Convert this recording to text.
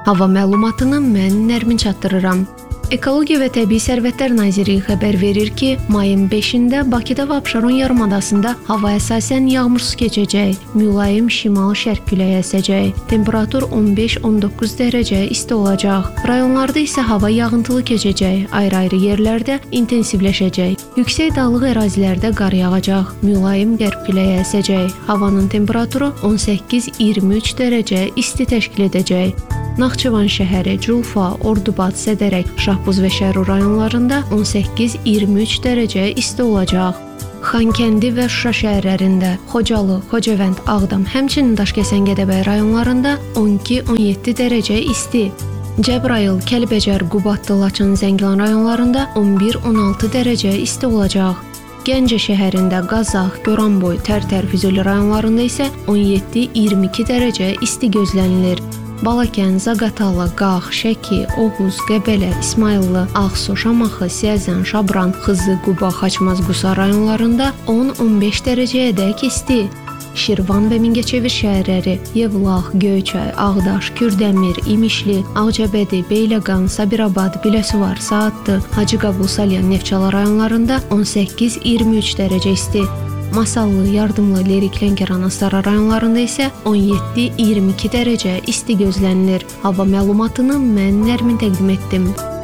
Hava məlumatını mən Nərmin çatdırıram. Ekologiya və Təbii Sərvətlər Nazirliyi xəbər verir ki, mayın 5-də Bakıda və Abşeron yarımadasında hava əsasən yağmursuz keçəcək, mülayim şimal-şərq küləyi əsəcək. Temperatur 15-19 dərəcə isti olacaq. Rayonlarda isə hava yağıntılı keçəcək, ayrı-ayrı yerlərdə intensivləşəcək. Yüksək dağlıq ərazilərdə qar yağacaq, mülayim qərb küləyi əsəcək. Havanın temperaturu 18-23 dərəcə isti təşkil edəcək. Naxçıvan şəhəri, Culfa, Ordubad, Sədərək, Şahbuz və Şərur rayonlarında 18-23 dərəcə isti olacaq. Xankəndi və Şuşa şəhərlərində, Xocalı, Xocavənd, Ağdam, həmçinin Daşkəsən, Gədəbəy rayonlarında 12-17 dərəcə isti. Cəbrayıl, Kəlbəcər, Qubadlı, Laçın, Zəngilan rayonlarında 11-16 dərəcə isti olacaq. Gəncə şəhərində, Qazax, Goranboy, Tərtər, Füzuli rayonlarında isə 17-22 dərəcə isti gözlənilir. Balakən, Zaqatala, Qax, Şəki, Oğuz, Qəbələ, İsmayıllı, Ağsu, Şamaxı, Siyəzən, Şabran, Xızı, Quba, Xaçmaz, Qusa rayonlarında 10-15 dərəcəyədək isti. Şirvan və Mingəçevir şəhərləri, Yevlax, Göyçay, Ağdaş, Kürdəmir, İmişli, Ağcabədi, Beyləqan, Sabirabad, Biləsuvar, Saatlı, Hacıqabul, Salyan, Neftçala rayonlarında 18-23 dərəcə isti. Masallı, Yardımlı, Lerik, Lənkəran, Astara rayonlarında isə 17-22 dərəcə isti gözlənilir. Hava məlumatını mən Nərmin təqdim etdim.